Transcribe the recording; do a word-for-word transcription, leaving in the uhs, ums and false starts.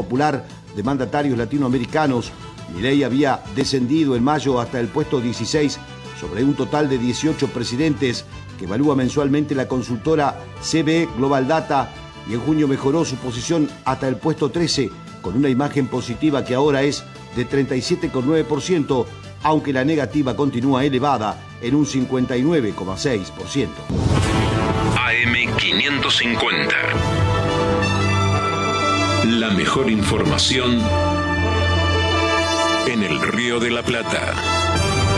Popular de Mandatarios Latinoamericanos, Milei había descendido en mayo hasta el puesto dieciséis sobre un total de dieciocho presidentes que evalúa mensualmente la consultora C B E Global Data, y en junio mejoró su posición hasta el puesto trece, con una imagen positiva que ahora es de treinta y siete coma nueve por ciento, aunque la negativa continúa elevada en un cincuenta y nueve coma seis por ciento. A M quinientos cincuenta. La mejor información en el Río de la Plata.